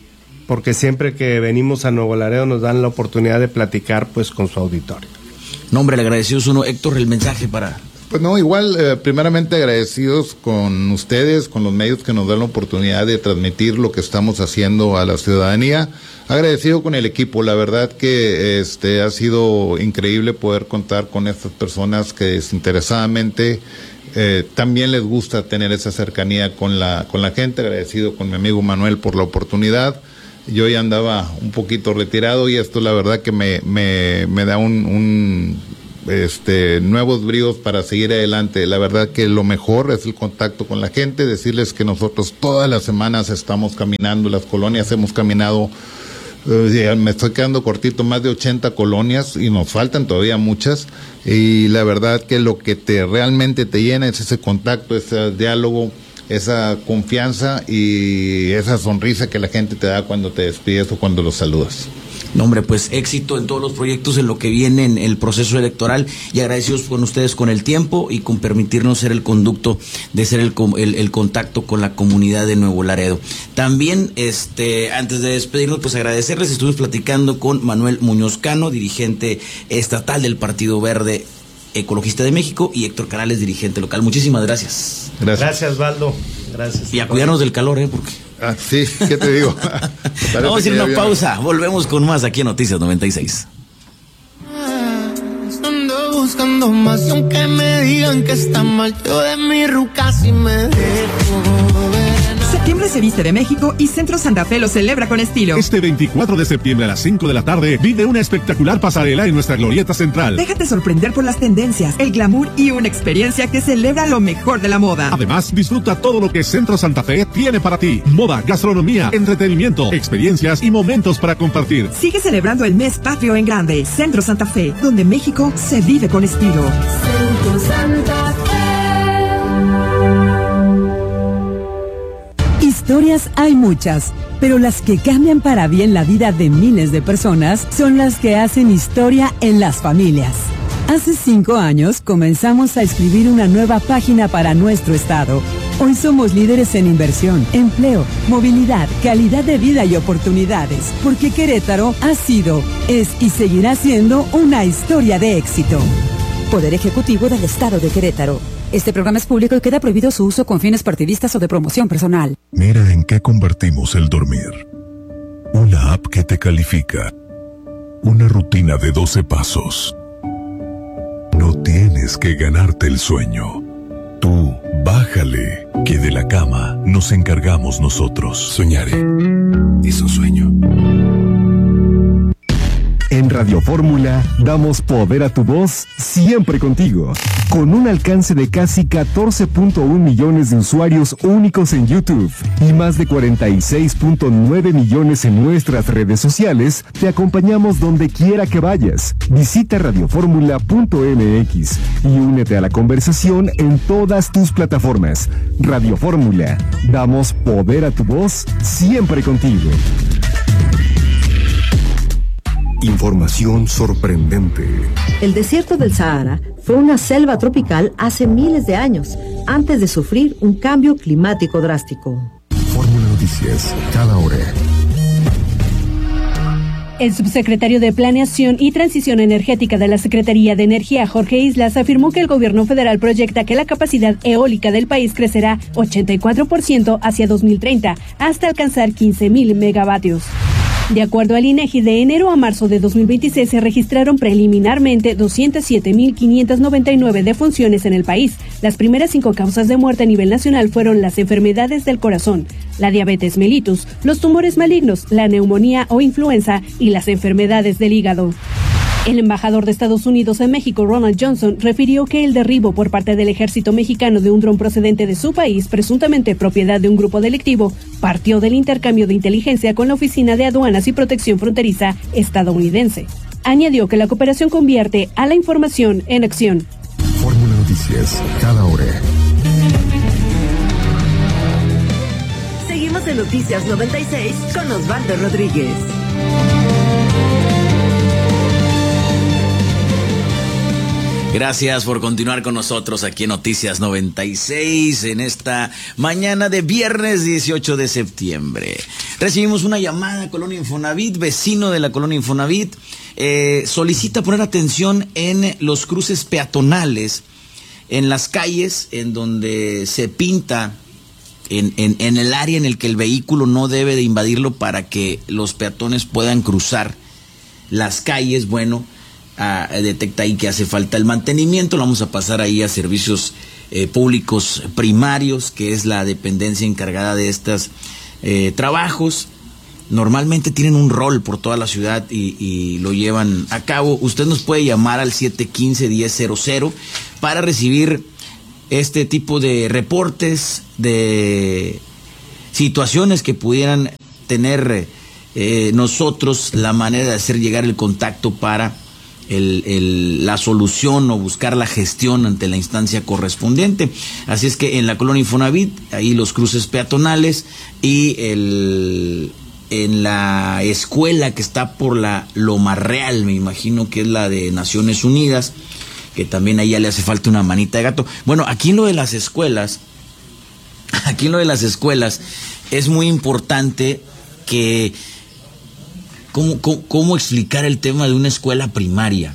porque siempre que venimos a Nuevo Laredo nos dan la oportunidad de platicar pues con su auditorio. No, hombre, le agradecidos uno. Héctor, el mensaje para... Pues no, igual, eh, primeramente agradecidos con ustedes, con los medios que nos dan la oportunidad de transmitir lo que estamos haciendo a la ciudadanía. Agradecido con el equipo, la verdad que este ha sido increíble poder contar con estas personas que desinteresadamente eh, también les gusta tener esa cercanía con la con la gente. Agradecido con mi amigo Manuel por la oportunidad. Yo ya andaba un poquito retirado y esto la verdad que me me, me da un, un este nuevos bríos para seguir adelante. La verdad que lo mejor es el contacto con la gente, decirles que nosotros todas las semanas estamos caminando las colonias, hemos caminado, eh, me estoy quedando cortito, más de ochenta colonias y nos faltan todavía muchas, y la verdad que lo que te realmente te llena es ese contacto, ese diálogo, esa confianza y esa sonrisa que la gente te da cuando te despides o cuando los saludas. No, hombre, pues éxito en todos los proyectos, en lo que viene en el proceso electoral, y agradecidos con ustedes con el tiempo y con permitirnos ser el conducto, de ser el, el, el contacto con la comunidad de Nuevo Laredo. También, este, antes de despedirnos, pues agradecerles, estuvimos platicando con Manuel Muñoz Cano, dirigente estatal del Partido Verde Ecologista de México, y Héctor Canales, dirigente local. Muchísimas gracias. Gracias, gracias Valdo. Gracias. Y a cuidarnos del calor, ¿eh? Porque... Ah, sí, ¿qué te digo? Vamos a ir a una pausa, volvemos con más aquí en Noticias noventa y seis. Ando buscando más, y aunque me digan que está mal, yo de mi ruca si me dejo ver. Septiembre se viste de México y Centro Santa Fe lo celebra con estilo. Este veinticuatro de septiembre a las cinco de la tarde vive una espectacular pasarela en nuestra glorieta central. Déjate sorprender por las tendencias, el glamour y una experiencia que celebra lo mejor de la moda. Además, disfruta todo lo que Centro Santa Fe tiene para ti: moda, gastronomía, entretenimiento, experiencias y momentos para compartir. Sigue celebrando el mes patrio en grande. Centro Santa Fe, donde México se vive con estilo. Centro Santa Fe. Historias hay muchas, pero las que cambian para bien la vida de miles de personas son las que hacen historia en las familias. Hace cinco años comenzamos a escribir una nueva página para nuestro estado. Hoy somos líderes en inversión, empleo, movilidad, calidad de vida y oportunidades, porque Querétaro ha sido, es y seguirá siendo una historia de éxito. Poder Ejecutivo del Estado de Querétaro. Este programa es público y queda prohibido su uso con fines partidistas o de promoción personal. Mira en qué convertimos el dormir. Una app que te califica. Una rutina de doce pasos. No tienes que ganarte el sueño. Tú, bájale, que de la cama nos encargamos nosotros. Soñaré. Es un sueño. En Radio Fórmula damos poder a tu voz siempre contigo. Con un alcance de casi catorce punto uno millones de usuarios únicos en YouTube y más de cuarenta y seis punto nueve millones en nuestras redes sociales, te acompañamos donde quiera que vayas. Visita radioformula punto m x y únete a la conversación en todas tus plataformas. Radio Fórmula, damos poder a tu voz siempre contigo. Información sorprendente. El desierto del Sahara fue una selva tropical hace miles de años, antes de sufrir un cambio climático drástico. Fórmula Noticias, cada hora. El subsecretario de Planeación y Transición Energética de la Secretaría de Energía, Jorge Islas, afirmó que el gobierno federal proyecta que la capacidad eólica del país crecerá ochenta y cuatro por ciento hacia dos mil treinta, hasta alcanzar quince mil megavatios. De acuerdo al INEGI, de enero a marzo de dos mil veintiséis se registraron preliminarmente doscientos siete mil quinientos noventa y nueve defunciones en el país. Las primeras cinco causas de muerte a nivel nacional fueron las enfermedades del corazón, la diabetes mellitus, los tumores malignos, la neumonía o influenza y las enfermedades del hígado. El embajador de Estados Unidos en México, Ronald Johnson, refirió que el derribo por parte del ejército mexicano de un dron procedente de su país, presuntamente propiedad de un grupo delictivo, partió del intercambio de inteligencia con la Oficina de Aduanas y Protección Fronteriza estadounidense. Añadió que la cooperación convierte a la información en acción. Fórmula Noticias, cada hora. Seguimos en Noticias noventa y seis con Osvaldo Rodríguez. Gracias por continuar con nosotros aquí en Noticias noventa y seis en esta mañana de viernes dieciocho de septiembre. Recibimos una llamada a Colonia Infonavit, vecino de la Colonia Infonavit, eh, solicita poner atención en los cruces peatonales, en las calles en donde se pinta, en, en, en el área en el que el vehículo no debe de invadirlo para que los peatones puedan cruzar las calles. Bueno, ah, detecta ahí que hace falta el mantenimiento, lo vamos a pasar ahí a servicios eh, públicos primarios, que es la dependencia encargada de estos eh, trabajos. Normalmente tienen un rol por toda la ciudad y, y lo llevan a cabo. Usted nos puede llamar al siete uno cinco, uno cero cero cero para recibir este tipo de reportes de situaciones que pudieran tener eh, nosotros la manera de hacer llegar el contacto para el, el, la solución o buscar la gestión ante la instancia correspondiente. Así es que en la Colonia Infonavit, ahí los cruces peatonales y el... en la escuela que está por la Loma Real, me imagino que es la de Naciones Unidas, que también ahí ya le hace falta una manita de gato. Bueno, aquí en lo de las escuelas, aquí en lo de las escuelas es muy importante que, ¿cómo, cómo, cómo explicar el tema de una escuela primaria?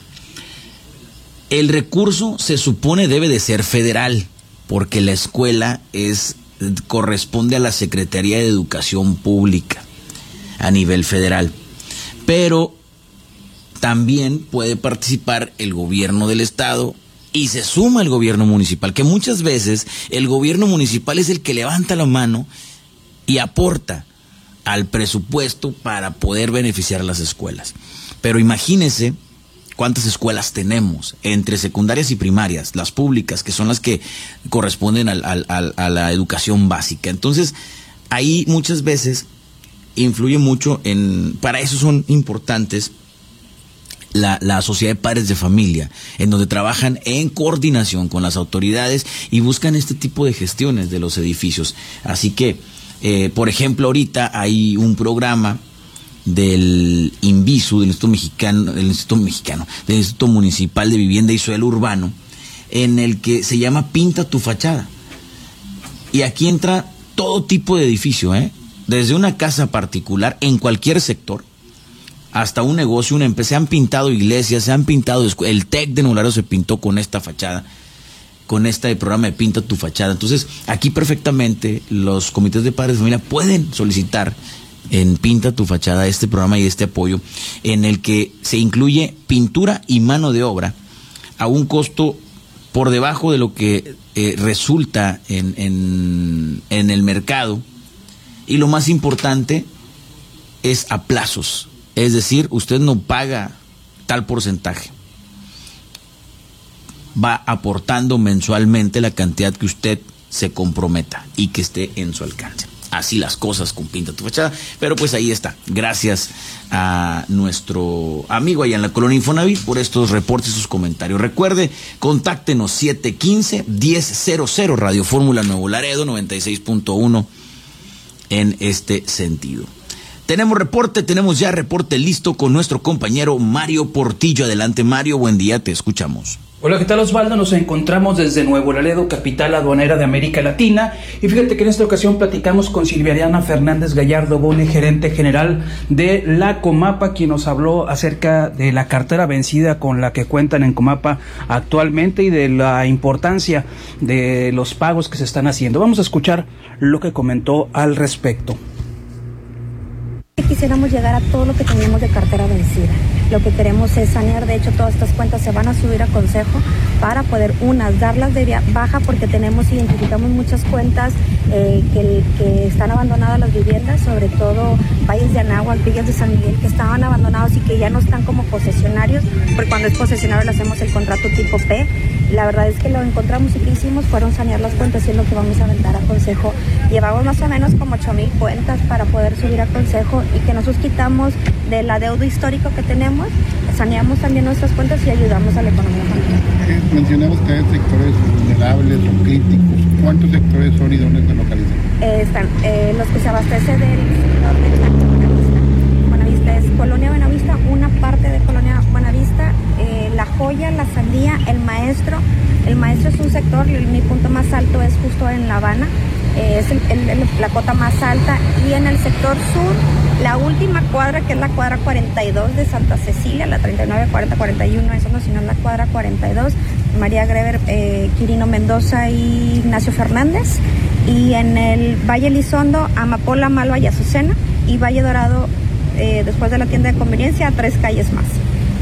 El recurso se supone debe de ser federal, porque la escuela es, corresponde a la Secretaría de Educación Pública a nivel federal, pero también puede participar el gobierno del estado y se suma el gobierno municipal, que muchas veces el gobierno municipal es el que levanta la mano y aporta al presupuesto para poder beneficiar a las escuelas. Pero imagínense cuántas escuelas tenemos entre secundarias y primarias, las públicas, que son las que corresponden al, al, al, a la educación básica. Entonces, ahí muchas veces influye mucho en, para eso son importantes la, la sociedad de padres de familia, en donde trabajan en coordinación con las autoridades y buscan este tipo de gestiones de los edificios. Así que, eh, por ejemplo, ahorita hay un programa del INVISU, del Instituto Mexicano, del Instituto Mexicano, del Instituto Municipal de Vivienda y Suelo Urbano, en el que se llama Pinta tu Fachada. Y aquí entra todo tipo de edificio, ¿eh? Desde una casa particular, en cualquier sector, hasta un negocio, una empresa. Se han pintado iglesias, se han pintado... El TEC de Nuevo Laredo se pintó con esta fachada, con este programa de Pinta tu Fachada. Entonces, aquí perfectamente los comités de padres de familia pueden solicitar en Pinta tu Fachada este programa y este apoyo, en el que se incluye pintura y mano de obra a un costo por debajo de lo que eh, resulta en, en, en el mercado. Y lo más importante es a plazos, es decir, usted no paga tal porcentaje, va aportando mensualmente la cantidad que usted se comprometa y que esté en su alcance. Así las cosas con Pinta tu Fachada, pero pues ahí está. Gracias a nuestro amigo allá en la Colonia Infonavit por estos reportes y sus comentarios. Recuerde, contáctenos siete uno cinco, uno cero cero cero, Radio Fórmula Nuevo Laredo noventa y seis punto uno en este sentido. Tenemos reporte, tenemos ya reporte listo con nuestro compañero Mario Portillo. Adelante, Mario, buen día, te escuchamos. Hola, ¿qué tal, Osvaldo? Nos encontramos desde Nuevo Laredo, capital aduanera de América Latina, y fíjate que en esta ocasión platicamos con Silvia Ariana Fernández Gallardo Bone, gerente general de la Comapa, quien nos habló acerca de la cartera vencida con la que cuentan en Comapa actualmente y de la importancia de los pagos que se están haciendo. Vamos a escuchar lo que comentó al respecto. Quisiéramos llegar a todo lo que teníamos de cartera vencida. Lo que queremos es sanear, de hecho todas estas cuentas se van a subir a consejo para poder, unas, darlas de baja porque tenemos, identificamos muchas cuentas eh, que, que están abandonadas las viviendas, sobre todo Valles de Anáhuac, Villas de San Miguel, que estaban abandonados y que ya no están como posesionarios, porque cuando es posesionario le hacemos el contrato tipo P. La verdad es que lo encontramos y que hicimos fueron sanear las cuentas y es lo que vamos a aventar a consejo. Llevamos más o menos como ocho mil cuentas para poder subir a consejo y que nosotros quitamos del adeudo histórico que tenemos, saneamos también nuestras cuentas y ayudamos a la economía familiar. Eh, mencionaba usted sectores vulnerables o críticos. ¿Cuántos sectores son y dónde se localizan? Eh, están eh, los que se abastecen del sector de Buenavista. Buenavista es Colonia Buenavista, una parte de Colonia Buenavista, eh, La Joya, La Sandía, El Maestro, comercio es un sector, mi punto más alto es justo en La Habana, eh, es el, el, el, la cota más alta, y en el sector sur, la última cuadra, que es la cuadra cuarenta y dos de Santa Cecilia, la treinta y nueve, cuarenta, cuarenta y uno, eso no, sino la cuadra cuarenta y dos, María Greber, eh, Quirino Mendoza y Ignacio Fernández, y en el Valle Elizondo, Amapola, Malva y Azucena, y Valle Dorado, eh, después de la tienda de conveniencia, a tres calles más.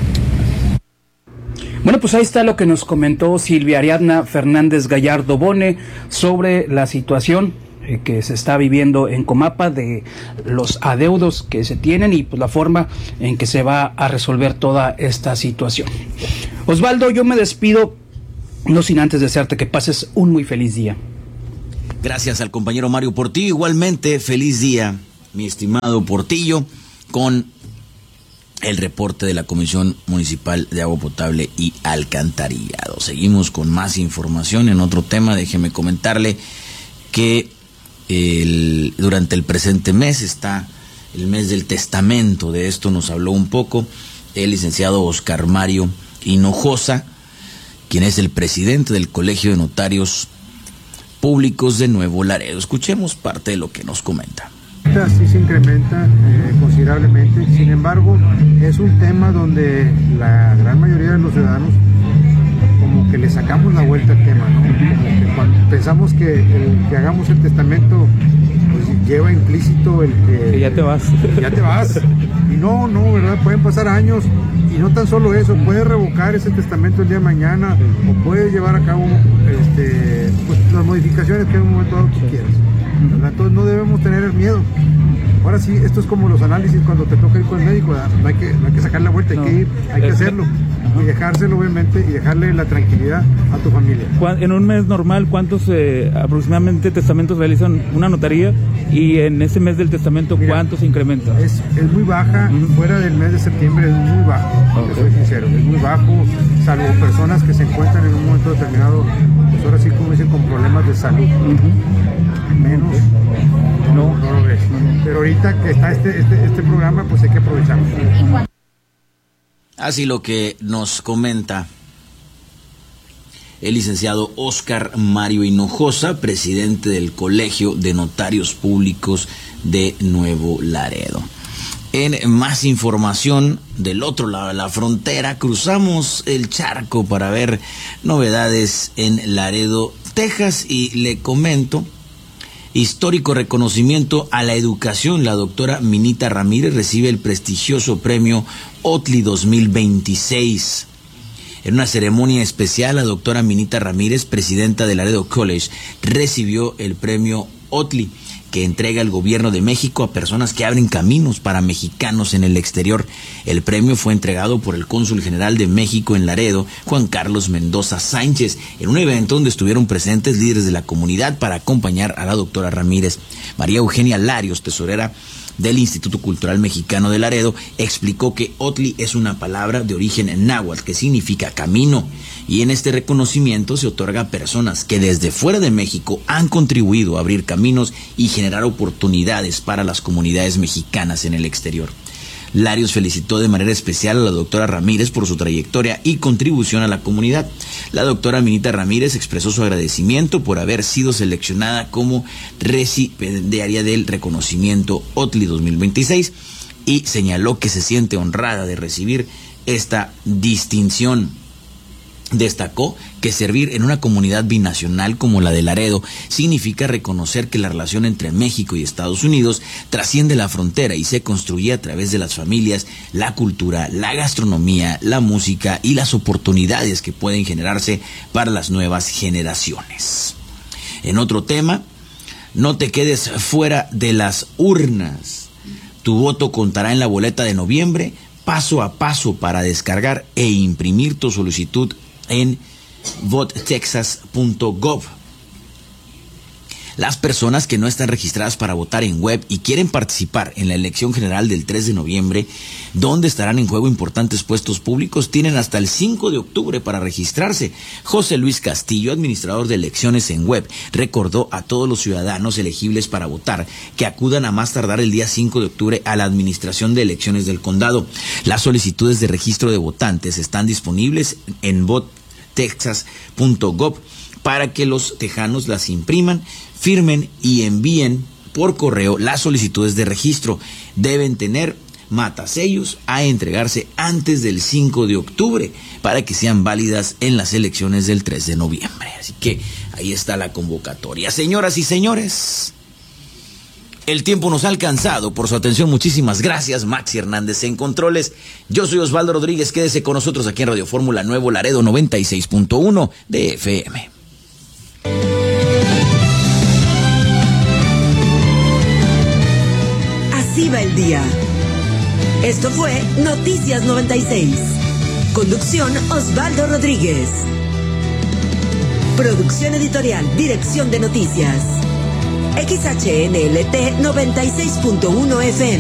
Bueno, pues ahí está lo que nos comentó Silvia Ariadna Fernández Gallardo Bone sobre la situación eh, que se está viviendo en Comapa, de los adeudos que se tienen y pues la forma en que se va a resolver toda esta situación. Osvaldo, yo me despido, no sin antes desearte que pases un muy feliz día. Gracias al compañero Mario Portillo. Igualmente, feliz día, mi estimado Portillo, con el reporte de la Comisión Municipal de Agua Potable y Alcantarillado. Seguimos con más información en otro tema. Déjeme comentarle que el, durante el presente mes está el mes del testamento. De esto nos habló un poco el licenciado Oscar Mario Hinojosa, quien es el presidente del Colegio de Notarios Públicos de Nuevo Laredo. Escuchemos parte de lo que nos comenta. Sí se incrementa eh, considerablemente, sin embargo es un tema donde la gran mayoría de los ciudadanos como que le sacamos la vuelta al tema, ¿no? Como que cuando pensamos que el que hagamos el testamento pues lleva implícito el que, que ya te vas ya te vas y no, no, ¿verdad? Pueden pasar años y no tan solo eso, puedes revocar ese testamento el día de mañana o puedes llevar a cabo este, pues, las modificaciones que en un momento dado tú quieras. Entonces no debemos tener el miedo. Ahora sí, esto es como los análisis cuando te toca ir con el médico, ¿verdad? No hay que, no hay que sacar la vuelta, hay no, que ir, hay que hacerlo y dejárselo obviamente y dejarle la tranquilidad a tu familia. En un mes normal, ¿cuántos eh, aproximadamente testamentos realizan una notaría? Y en ese mes del testamento, Mira, ¿cuántos incrementa? Es, es muy baja, uh-huh. Fuera del mes de septiembre es muy bajo, okay. Te soy sincero, es muy bajo, salvo personas que se encuentran en un momento determinado, pues ahora sí como dicen, con problemas de salud. Uh-huh. Menos no, no lo ves. Pero ahorita que está este, este, este programa, pues hay que aprovecharlo. Así lo que nos comenta el licenciado Oscar Mario Hinojosa, presidente del Colegio de Notarios Públicos de Nuevo Laredo. En más información, del otro lado de la frontera, cruzamos el charco para ver novedades en Laredo, Texas, y le comento: histórico reconocimiento a la educación. La doctora Minita Ramírez recibe el prestigioso premio Otli dos mil veintiséis. En una ceremonia especial, la doctora Minita Ramírez, presidenta de Laredo College, recibió el premio Otli, que entrega el gobierno de México a personas que abren caminos para mexicanos en el exterior. El premio fue entregado por el cónsul general de México en Laredo, Juan Carlos Mendoza Sánchez, en un evento donde estuvieron presentes líderes de la comunidad para acompañar a la doctora Ramírez. María Eugenia Larios, tesorera del Instituto Cultural Mexicano de Laredo, explicó que Otli es una palabra de origen náhuatl que significa camino, y en este reconocimiento se otorga a personas que desde fuera de México han contribuido a abrir caminos y generar oportunidades para las comunidades mexicanas en el exterior. Larios felicitó de manera especial a la doctora Ramírez por su trayectoria y contribución a la comunidad. La doctora Minita Ramírez expresó su agradecimiento por haber sido seleccionada como recipiendaria del reconocimiento Otli dos mil veintiséis y señaló que se siente honrada de recibir esta distinción. Destacó que servir en una comunidad binacional como la de Laredo significa reconocer que la relación entre México y Estados Unidos trasciende la frontera y se construye a través de las familias, la cultura, la gastronomía, la música y las oportunidades que pueden generarse para las nuevas generaciones. En otro tema, no te quedes fuera de las urnas. Tu voto contará en la boleta de noviembre, paso a paso para descargar e imprimir tu solicitud en vote texas punto gov. Las personas que no están registradas para votar en web y quieren participar en la elección general del tres de noviembre, donde estarán en juego importantes puestos públicos, tienen hasta el cinco de octubre para registrarse. José Luis Castillo, administrador de elecciones en web, recordó a todos los ciudadanos elegibles para votar que acudan a más tardar el día cinco de octubre a la Administración de Elecciones del Condado. Las solicitudes de registro de votantes están disponibles en vote texas punto gov para que los tejanos las impriman, firmen y envíen por correo las solicitudes de registro. Deben tener matasellos a entregarse antes del cinco de octubre para que sean válidas en las elecciones del tres de noviembre. Así que ahí está la convocatoria. Señoras y señores, el tiempo nos ha alcanzado. Por su atención, muchísimas gracias. Maxi Hernández en controles. Yo soy Osvaldo Rodríguez. Quédese con nosotros aquí en Radio Fórmula Nuevo Laredo noventa y seis punto uno de F M. Así va el día. Esto fue Noticias noventa y seis. Conducción Osvaldo Rodríguez. Producción editorial, dirección de noticias. X H N L T noventa y seis punto uno F M.